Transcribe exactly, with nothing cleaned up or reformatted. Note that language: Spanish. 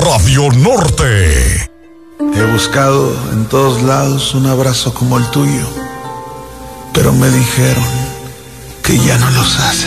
Radio Norte. He buscado en todos lados un abrazo como el tuyo, pero me dijeron que ya no los hacen.